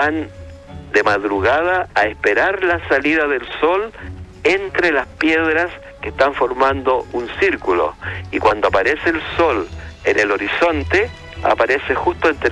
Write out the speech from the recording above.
van de madrugada a esperar la salida del sol entre las piedras que están formando un círculo, y cuando aparece el sol en el horizonte, aparece justo entre